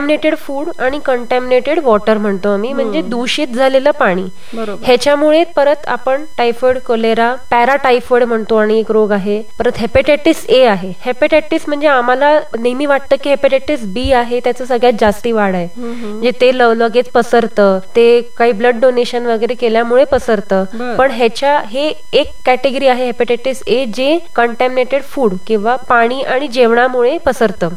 Contaminated food आणि contaminated water म्हणतो आम्ही, म्हणजे दूषित झालेलं पाणी. ह्याच्यामुळे परत आपण टायफॉइड, कोलेरा, पॅराटायफॉइड म्हणतो आणि एक रोग आहे. परत हेपेटायटिस ए आहे. हेपेटायटिस म्हणजे आम्हाला नेहमी वाटतं की हेपेटायटिस बी आहे, त्याचं सगळ्यात जास्ती वाढ आहे. म्हणजे ते लगेच पसरतं, ते काही ब्लड डोनेशन वगैरे केल्यामुळे पसरतं. पण हे एक कॅटेगरी आहे हेपेटायटिस ए, जे कंटॅमिनेटेड फूड किंवा पाणी आणि जेवणामुळे पसरतं.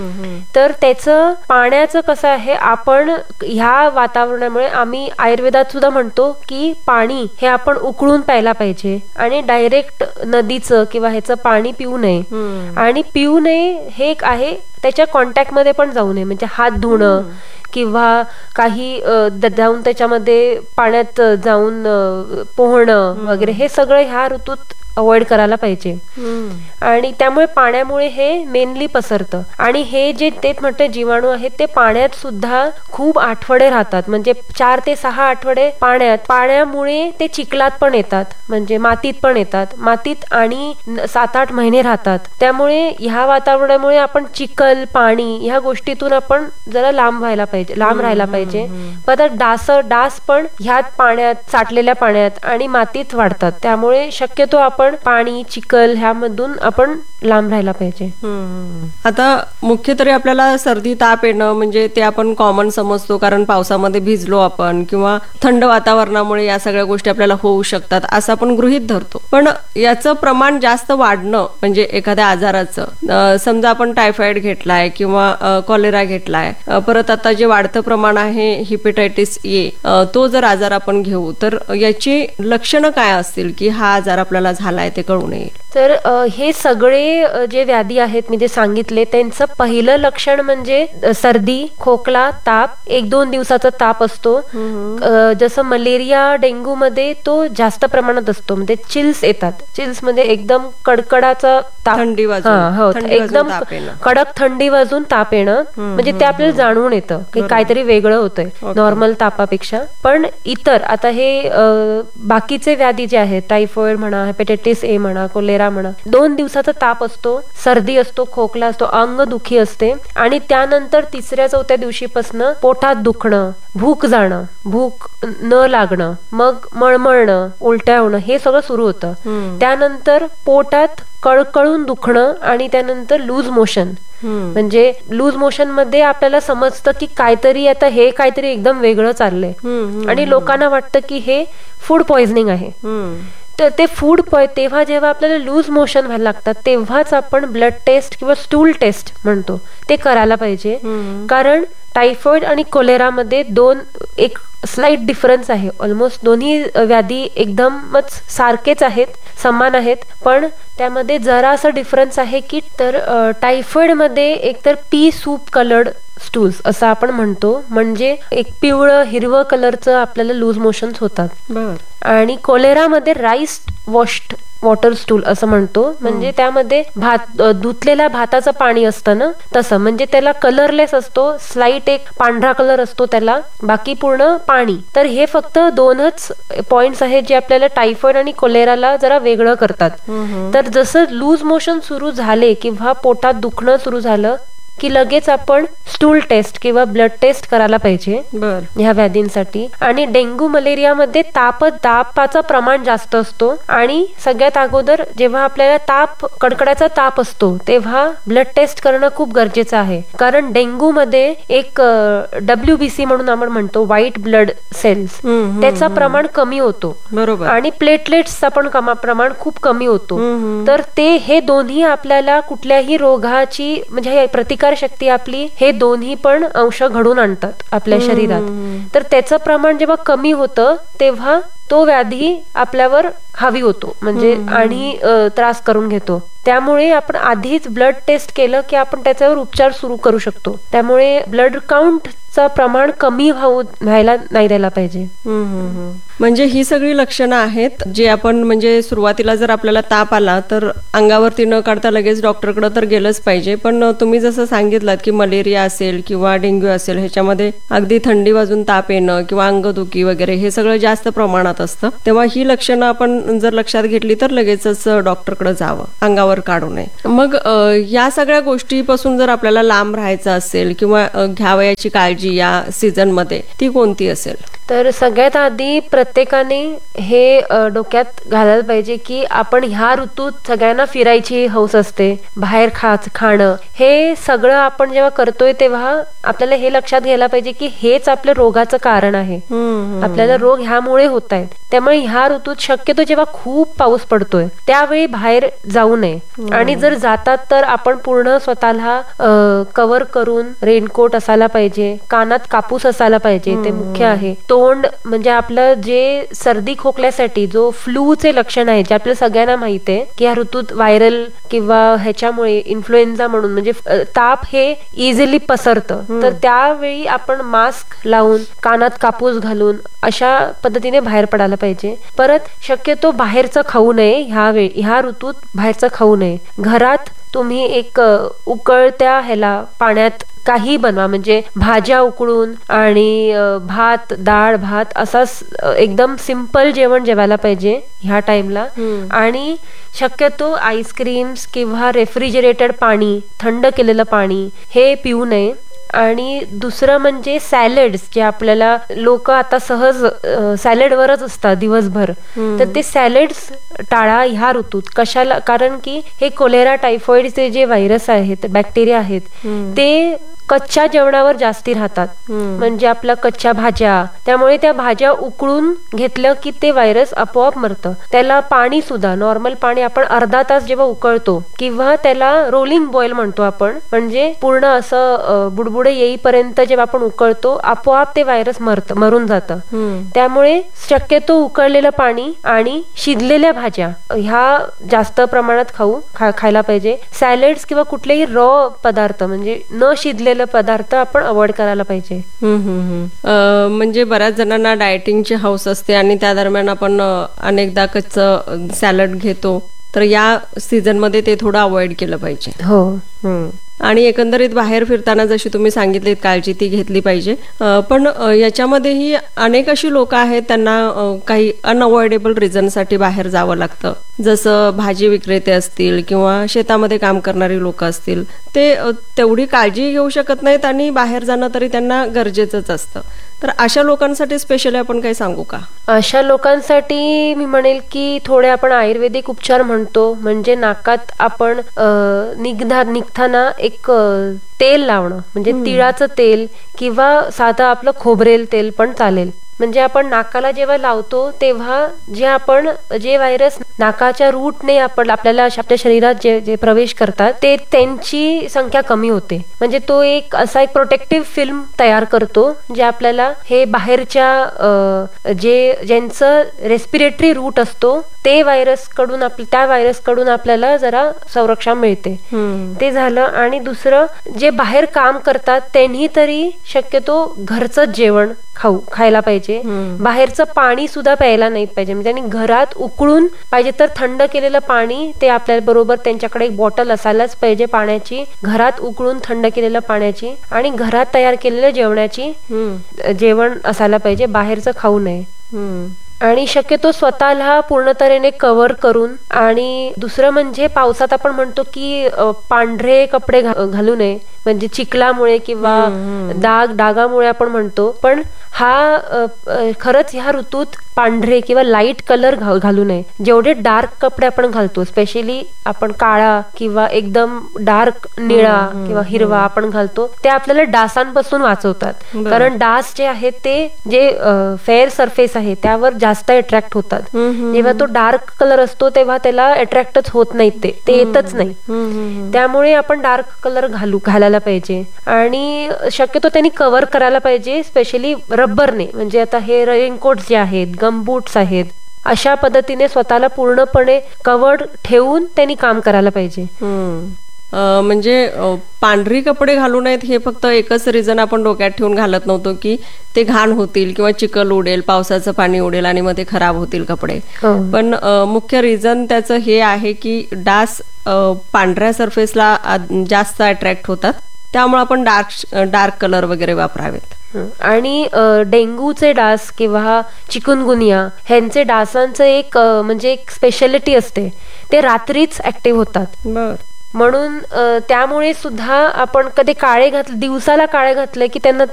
तर त्याचं पाण्याचं कसं आहे, आपण ह्या वातावरणामुळे आम्ही आयुर्वेदात सुद्धा म्हणतो की पाणी हे आपण उकळून प्यायला पाहिजे आणि डायरेक्ट नदीचं किंवा ह्याचं पाणी पिऊ नये. आणि पिऊ नये हे एक आहे, त्याच्या कॉन्टॅक्ट मध्ये पण जाऊ नये, म्हणजे हात धुणं किंवा काही जाऊन त्याच्यामध्ये पाण्यात जाऊन पोहणं वगैरे हे सगळं ह्या ऋतूत अवॉइड करायला पाहिजे. आणि त्यामुळे पाण्यामुळे हे मेनली पसरतं. आणि हे जे ते म्हणते जीवाणू आहेत ते पाण्यात सुद्धा खूप आठवडे राहतात, म्हणजे 4 ते 6 आठवडे पाण्यामुळे ते चिखलात पण येतात, म्हणजे मातीत पण येतात, मातीत आणि 7-8 महिने राहतात. त्यामुळे ह्या वातावरणामुळे आपण चिखल, पाणी ह्या गोष्टीतून आपण जरा लांब राहायला पाहिजे. परत डास पण ह्यात पाण्यात, साठलेल्या पाण्यात आणि मातीत वाढतात. त्यामुळे शक्यतो आपण पाणी, चिखल ह्यामधून आपण लांब राहायला पाहिजे. आता मुख्य तरी आपल्याला सर्दी, ताप येणं म्हणजे ते आपण कॉमन समजतो, कारण पावसामध्ये भिजलो आपण किंवा थंड वातावरणामुळे या सगळ्या गोष्टी आपल्याला होऊ शकतात असं आपण गृहीत धरतो. पण याचं प्रमाण जास्त वाढणं म्हणजे एखाद्या आजाराचं, समजा आपण टायफॉइड घेतलाय किंवा कॉलेरा घेतलाय, परत आता जे वाढतं प्रमाण आहे हेपेटायटिस ए, तो जर आजार आपण घेऊ तर याची लक्षणं काय असतील की हा आजार आपल्याला झालाय ते कळून येईल? तर हे सगळे जे व्याधी आहेत मी जे सांगितले, त्यांचं पहिलं लक्षण म्हणजे सर्दी, खोकला, ताप, 1-2 दिवसाचा ताप असतो. जसं मलेरिया, डेंग्यू मध्ये तो जास्त प्रमाणात असतो, म्हणजे चिल्स येतात. चिल्स म्हणजे एकदम कडकडाचा ताप, एकदम कडक थंडी वाजून ताप येणं, म्हणजे ते आपल्याला जाणवून येतं की काहीतरी वेगळं होतंय नॉर्मल तापापेक्षा. पण इतर आता हे बाकीचे व्याधी जे आहेत, टायफॉइड म्हणा, हेपेटायटिस ए म्हणा, कोलेरा म्हणा, 2 दिवसाचा ताप असतो, सर्दी असतो, खोकला असतो, अंग दुखी असते आणि त्यानंतर 3-4 दिवशीपासून पोटात दुखणं, भूक जाणं, भूक न लागणं, मग मळमळणं, उलट्या होणं हे सगळं सुरू होतं. त्यानंतर पोटात कळकळून दुखणं आणि त्यानंतर लूज मोशन, म्हणजे लूज मोशन मध्ये आपल्याला समजतं की काहीतरी आता हे काहीतरी एकदम वेगळं चाललंय आणि लोकांना वाटतं की हे फूड पॉइझनिंग आहे. तर ते तेव्हा जेव्हा आपल्याला लूज मोशन व्हायला लागतात तेव्हाच आपण ब्लड टेस्ट किंवा स्टूल टेस्ट म्हणतो ते करायला पाहिजे. कारण टायफॉइड आणि कोलेरामध्ये एक स्लाइट डिफरन्स आहे. ऑलमोस्ट दोन्ही व्याधी एकदमच सारखेच आहेत, समान आहेत, पण त्यामध्ये जरा असा डिफरन्स आहे की तर टायफॉइड मध्ये एकतर पी सूप कलर्ड स्टूल्स असं आपण म्हणतो, म्हणजे एक पिवळं हिरवं कलरचं आपल्याला लूज मोशन्स होतात. आणि कोलेरामध्ये राईस वॉश्ड वॉटर स्टूल असं म्हणतो, म्हणजे त्यामध्ये धुतलेल्या भाताचं पाणी असतं ना तसं, म्हणजे त्याला कलरलेस असतो, स्लाइट एक पांढरा कलर असतो त्याला, बाकी पूर्ण पाणी. तर हे फक्त 2च पॉइंट्स आहेत जे आपल्याला टायफॉइड आणि कोलेराला जरा वेगळं करतात. तर जसं लूज मोशन सुरू झाले किंवा पोटात दुखणं सुरू झालं की लगेच आपण स्टूल टेस्ट किंवा ब्लड टेस्ट करायला पाहिजे ह्या व्याधींसाठी. आणि डेंग्यू, मलेरिया मध्ये तापाचं प्रमाण जास्त असतो आणि सगळ्यात अगोदर जेव्हा आपल्याला कडकडाचा ताप असतो तेव्हा ब्लड टेस्ट करणं खूप गरजेचं आहे. कारण डेंग्यू मध्ये एक WBC म्हणून आपण म्हणतो, व्हाईट ब्लड सेल्स, त्याचं प्रमाण कमी होतो आणि प्लेटलेट्सचं पण प्रमाण खूप कमी होतो. तर हे दोन्ही आपल्याला कुठल्याही रोगाची म्हणजे प्रतिकार शक्ती आपली हे दोन्ही पण अंश घडून आणतात आपल्या शरीरात. तर त्याचं प्रमाण जेव्हा कमी होतं तेव्हा तो व्याधी आपल्यावर हावी होतो, म्हणजे आणि त्रास करून घेतो. त्यामुळे आपण आधीच ब्लड टेस्ट केलं की आपण त्याच्यावर उपचार सुरू करू शकतो. त्यामुळे ब्लड काउंटचं प्रमाण कमी व्हायला नाही द्यायला पाहिजे. म्हणजे ही सगळी लक्षणं आहेत जे आपण म्हणजे सुरुवातीला जर आपल्याला ताप आला तर अंगावरती न काढता लगेच डॉक्टरकडे तर गेलंच पाहिजे. पण तुम्ही जसं सांगितलं की मलेरिया असेल किंवा डेंग्यू असेल ह्याच्यामध्ये अगदी थंडी वाजून ताप येणं किंवा अंगदुखी वगैरे हे सगळं जास्त प्रमाणात प्रमाणात असतं, तेव्हा ही लक्षणं आपण जर लक्षात घेतली तर लगेचच डॉक्टरकडे जावं, अंगावर काढू नये. मग या सगळ्या गोष्टीपासून जर आपल्याला लांब राहायचं असेल किंवा घ्यावयाची काळजी या सीझन मध्ये ती कोणती असेल? तर सगळ्यात आधी प्रत्येकाने हे डोक्यात घालायला पाहिजे की आपण ह्या ऋतूत सगळ्यांना फिरायची हौस असते, बाहेर खाणं, हे सगळं आपण जेव्हा करतोय तेव्हा आपल्याला हे लक्षात घ्यायला पाहिजे की हेच आपल्या रोगाचं कारण आहे. आपल्याला रोग ह्यामुळे होत आहेत. त्यामुळे ह्या ऋतूत शक्यतो जेव्हा खूप पाऊस पडतोय त्यावेळी बाहेर जाऊ नये, आणि जर जातात तर आपण पूर्ण स्वतःला कव्हर करून रेनकोट असायला पाहिजे, कानात कापूस असायला पाहिजे, ते मुख्य आहे. तोंड म्हणजे आपलं जे सर्दी खोकल्यासाठी जो फ्लूचे लक्षण आहे, जे आपल्याला सगळ्यांना माहिती आहे की या ऋतूत व्हायरल किंवा ह्याच्यामुळे इन्फ्लुएन्झा म्हणून म्हणजे ताप हे इझिली पसरतं, तर त्यावेळी आपण मास्क लावून कानात कापूस घालून अशा पद्धतीने बाहेर पडायला पाहिजे. परत शक्यतो बाहेरचं खाऊ नये, ह्या ऋतूत बाहेरचं खाऊ नये. घरात तुम्ही एक उकळत्या पाण्यात काही बनवा, म्हणजे भाज्या उकळून आणि भात, डाळ भात असा एकदम सिंपल जेवण जेवायला पाहिजे ह्या टाइमला. आणि शक्यतो आईस्क्रीम्स किंवा रेफ्रिजरेटेड पाणी, थंड केलेलं पाणी हे पिऊ नये. आणि दुसरं म्हणजे सॅलड्स, जे आपल्याला लोक आता सहज सॅलडवरच असतात दिवसभर, तर ते सॅलड्स टाळा ह्या ऋतूत. कशाला? कारण की हे कोलेरा, टायफॉइडचे जे व्हायरस आहेत, बॅक्टेरिया आहेत, ते कच्च्या जेवणावर जास्ती राहतात, म्हणजे आपल्या कच्च्या भाज्या. त्यामुळे त्या भाज्या उकळून घेतलं की ते व्हायरस आपोआप मरतं. त्याला पाणी सुद्धा, नॉर्मल पाणी आपण अर्धा तास जेव्हा उकळतो किंवा त्याला रोलिंग बॉईल म्हणतो आपण, म्हणजे पूर्ण असं बुडबुडे येईपर्यंत जेव्हा आपण उकळतो आपोआप ते व्हायरस मरून जातं. त्यामुळे शक्यतो उकळलेलं पाणी आणि शिजलेल्या भाज्या ह्या जास्त प्रमाणात खायला पाहिजे. सॅलड्स किंवा कुठलेही रॉ पदार्थ म्हणजे न शिजलेले पदार्थ आपण अवॉइड करायला पाहिजे. म्हणजे बऱ्याच जणांना डायटिंगची हौस असते आणि त्या दरम्यान आपण अनेकदा कच्चं सॅलड घेतो, तर या सीझन मध्ये ते थोडं अवॉइड केलं पाहिजे. हो. आणि एकंदरीत बाहेर फिरताना जशी तुम्ही सांगितलीत काळजी ती घेतली पाहिजे. पण याच्यामध्येही अनेक अशी लोक आहेत त्यांना काही अनअवॉइडेबल रिझनसाठी बाहेर जावं लागतं, जसं भाजी विक्रेते असतील किंवा शेतामध्ये काम करणारी लोक असतील, ते तेवढी काळजी घेऊ शकत नाहीत आणि बाहेर जाणं तरी त्यांना गरजेचंच असतं. तर अशा लोकांसाठी स्पेशली आपण काही सांगू का? अशा लोकांसाठी मी म्हणेल की थोडे आपण आयुर्वेदिक उपचार म्हणतो, म्हणजे नाकात आपण निघताना एक तेल लावणं, म्हणजे तिळाचं तेल किंवा साधं आपलं खोबरेल तेल पण चालेल. म्हणजे आपण नाकाला जेव्हा लावतो तेव्हा जे व्हायरस नाकाच्या रूटने आपल्याला आपल्या शरीरात जे प्रवेश करतात ते त्यांची संख्या कमी होते. म्हणजे तो एक असा एक प्रोटेक्टिव्ह फिल्म तयार करतो जे आपल्याला हे बाहेरच्या ज्यांचं रेस्पिरेटरी रूट असतो त्या व्हायरस कडून आपल्याला जरा संरक्षण मिळते. ते झालं. आणि दुसरं, जे बाहेर काम करतात त्यांनी तरी शक्यतो घरचं जेवण खायला पाहिजे. बाहेरचं पाणी सुद्धा प्यायला नाही पाहिजे. म्हणजे त्यांनी घरात उकळून पाहिजे तर थंड केलेलं पाणी ते आपल्या बरोबर त्यांच्याकडे एक बॉटल असायलाच पाहिजे पाण्याची, घरात उकळून थंड केलेलं पाण्याची आणि घरात तयार केलेल्या जेवण असायला पाहिजे. बाहेरचं खाऊ नये. आणि शक्यतो स्वतःला पूर्ण तऱ्हेने कव्हर करून. आणि दुसरं म्हणजे पावसात आपण म्हणतो की पांढरे कपडे घालू नये, म्हणजे चिखलामुळे किंवा डागामुळे आपण म्हणतो, पण खरंच ह्या ऋतूत पांढरे किंवा लाईट कलर घालू नये. जेवढे डार्क कपडे आपण घालतो, स्पेशली आपण काळा किंवा एकदम डार्क निळा किंवा हिरवा आपण घालतो, ते आपल्याला डासांपासून वाचवतात. कारण डास जे आहेत ते जे फेअर सरफेस आहे त्यावर जास्त अट्रॅक्ट होतात. जेव्हा तो डार्क कलर असतो तेव्हा त्याला अट्रॅक्टच होत नाही, ते येतच नाही. त्यामुळे आपण डार्क कलर घालायला पाहिजे. आणि शक्यतो त्यांनी कव्हर करायला पाहिजे, स्पेशली रब्बरने. म्हणजे आता हे रेनकोट जे आहेत, गमबूट्स आहेत, अशा पद्धतीने स्वतःला पूर्णपणे कव्हर्ड ठेवून त्यांनी काम करायला पाहिजे. म्हणजे पांढरी कपडे घालू नयेत हे फक्त एकच रिझन आपण डोक्यात ठेवून घालत नव्हतो की ते घाण होतील किंवा चिखल उडेल, पावसाचं पाणी उडेल आणि मग ते खराब होतील कपडे. पण मुख्य रिझन त्याचं हे आहे की डास पांढऱ्या सरफेसला जास्त अट्रॅक्ट होतात, त्यामुळे आपण डार्क कलर वगैरे वापरावेत. आणि डेंग्यूचे डास किंवा चिकुनगुनिया ह्यांचे डासांचं एक म्हणजे एक स्पेशालिटी असते, ते रात्रीच ऍक्टिव्ह होतात. म्हणून त्यामुळे सुद्धा आपण कधी काळे घातले, दिवसाला काळे घातले की त्यांना